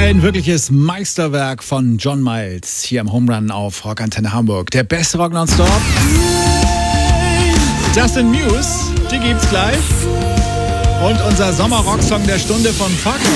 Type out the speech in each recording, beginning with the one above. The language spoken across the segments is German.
Ein wirkliches Meisterwerk von John Miles hier im Home Run auf Rockantenne Hamburg. Der beste Rock nonstop. Justin Muse, die gibt's gleich. Und unser Sommer-Rock-Song der Stunde von Fuckers.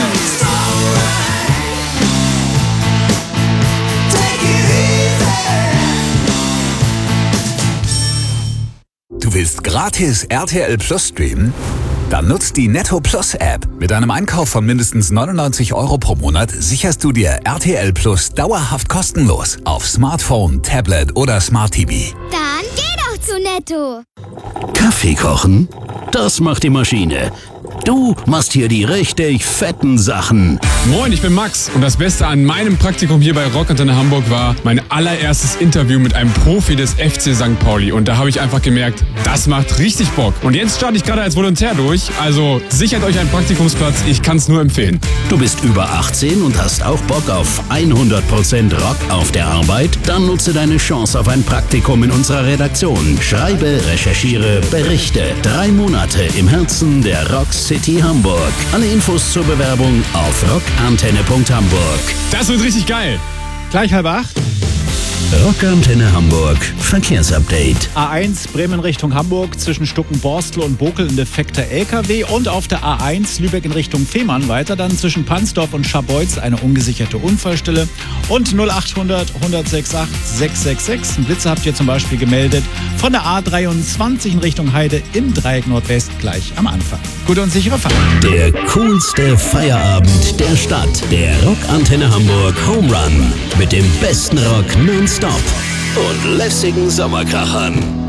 Du willst gratis RTL Plus streamen? Dann nutzt die Netto Plus App. Mit einem Einkauf von mindestens 99 € pro Monat sicherst du dir RTL Plus dauerhaft kostenlos auf Smartphone, Tablet oder Smart TV. Dann geh doch zu Netto. Kaffee kochen? Das macht die Maschine. Du machst hier die richtig fetten Sachen. Moin, ich bin Max und das Beste an meinem Praktikum hier bei Rockantenne Hamburg war mein allererstes Interview mit einem Profi des FC St. Pauli. Und da habe ich einfach gemerkt, das macht richtig Bock. Und jetzt starte ich gerade als Volontär durch, also sichert euch einen Praktikumsplatz, ich kann es nur empfehlen. Du bist über 18 und hast auch Bock auf 100% Rock auf der Arbeit? Dann nutze deine Chance auf ein Praktikum in unserer Redaktion. Schreibe, recherchiere, berichte. 3 Monate im Herzen der Rock City Hamburg. Alle Infos zur Bewerbung auf rockantenne.hamburg. Das wird richtig geil. Gleich 7:30. Rockantenne Hamburg. Verkehrsupdate. A1 Bremen Richtung Hamburg zwischen Stuckenborstel und Bokel ein defekter LKW und auf der A1 Lübeck in Richtung Fehmarn weiter dann zwischen Pansdorf und Scharbeutz eine ungesicherte Unfallstelle und 0800 168 666. Ein Blitzer habt ihr zum Beispiel gemeldet von der A23 in Richtung Heide im Dreieck Nordwest gleich am Anfang. Gute und sichere Fahrt. Der coolste Feierabend der Stadt. Der Rockantenne Hamburg Home Run. Mit dem besten Rock nonstop und lässigen Sommerkrachern.